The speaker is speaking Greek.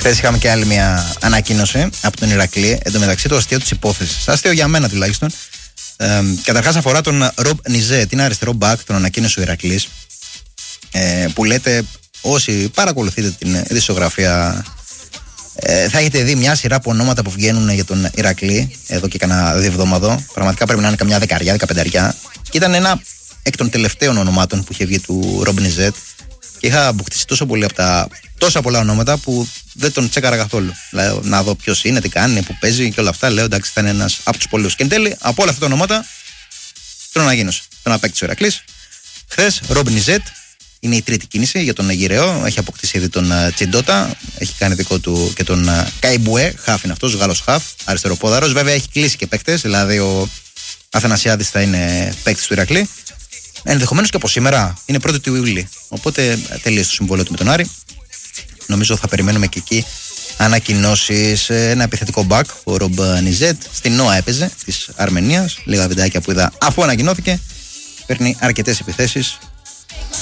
Χθες είχαμε και άλλη μια ανακοίνωση από τον Ηρακλή. Εν τω μεταξύ, το αστείο της υπόθεσης. Αστείο για μένα τουλάχιστον. Καταρχάς αφορά τον Ρομπ Νιζέτ. Είναι αριστερό μπακ, τον ανακοίνωσε ο Ηρακλής. Που λέτε, όσοι παρακολουθείτε την δισκογραφία, θα έχετε δει μια σειρά από ονόματα που βγαίνουν για τον Ηρακλή εδώ και κανένα διεβδόμαδο. Πραγματικά πρέπει να είναι καμιά 10-15. Και ήταν ένα εκ των τελευταίων ονομάτων που είχε βγει του Ρομπ Νιζέτ. Και είχα αποκτήσει τόσο πολύ από τα τόσα πολλά ονόματα που δεν τον τσέκαρα καθόλου. Δηλαδή, να δω ποιος είναι, τι κάνει, που παίζει και όλα αυτά. Λέω εντάξει, θα είναι ένας από τους πολλούς. Και εν τέλει, από όλα αυτά τα ονόματα, τον ανακοίνωσε. Τον απέκτησε ο Ηρακλής. Χθες, Ρομπ Νιζέτ. Είναι η τρίτη κίνηση για τον Γυραιό. Έχει αποκτήσει ήδη τον Τσιντότα. Έχει κάνει δικό του και τον Καϊμπουέ. Χαφ είναι αυτός, Γάλλος χαφ, αριστεροπόδαρος. Βέβαια έχει κλείσει και παίκτες. Δηλαδή ο Αθανασιάδης θα είναι παίκτης του Ηρακλή. Ενδεχομένως και από σήμερα είναι 1η του Ιουλίου. Οπότε τελείωσε το συμβόλαιο του με τον Άρη. Νομίζω θα περιμένουμε και εκεί ανακοινώσεις. Ένα επιθετικό μπακ, ο Ρομπ Νιζέτ. Στην ΝΟΑ έπαιζε της Αρμενίας. Λίγα βιντεάκια που είδα αφού ανακοινώθηκε. Παίρνει αρκετές επιθέσεις.